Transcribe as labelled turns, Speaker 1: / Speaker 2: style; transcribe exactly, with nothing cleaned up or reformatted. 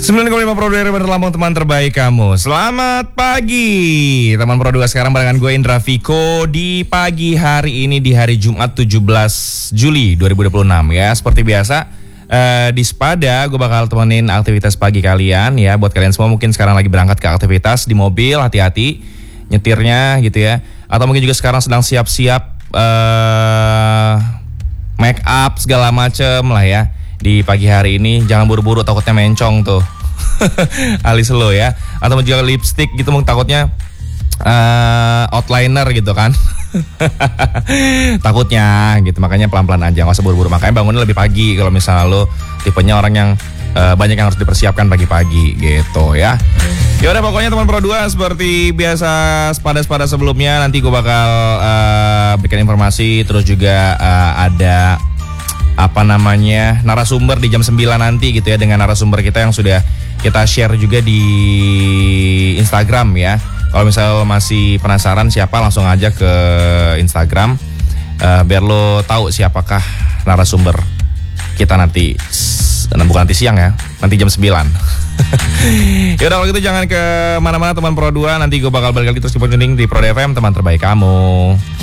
Speaker 1: sembilan koma lima Pro dua Bener Lampung, teman terbaik kamu. Selamat pagi teman Pro dua. Sekarang barengan gue Indra Viko di pagi hari ini, di hari Jumat tujuh belas Juli dua ribu dua puluh enam ya. Seperti biasa uh, di Sepada gue bakal temenin aktivitas pagi kalian ya. Buat kalian semua mungkin sekarang lagi berangkat ke aktivitas di mobil, hati-hati nyetirnya gitu ya. Atau mungkin juga sekarang sedang siap-siap uh, make up segala macem lah ya. Di pagi hari ini jangan buru-buru, takutnya mencong tuh alis lo ya. Atau juga lipstick gitu, takutnya uh, outliner gitu kan. Takutnya gitu, makanya pelan-pelan aja, gak usah buru-buru. Makanya bangunnya lebih pagi kalau misalnya lo tipenya orang yang uh, banyak yang harus dipersiapkan pagi-pagi gitu ya. Ya udah, pokoknya teman Pro dua seperti biasa sepada-sepada sebelumnya, nanti gue bakal uh, berikan informasi, terus juga uh, ada apa namanya narasumber di jam sembilan nanti gitu ya, dengan narasumber kita yang sudah kita share juga di Instagram ya. Kalau misalnya masih penasaran siapa, langsung aja ke Instagram uh, biar lo tahu siapakah narasumber kita nanti. Dan bukan nanti siang ya, nanti jam sembilan. Yaudah kalau gitu jangan ke mana-mana teman Pro dua, nanti gue bakal balik lagi terus di Ponding di Pro D F M, teman terbaik kamu.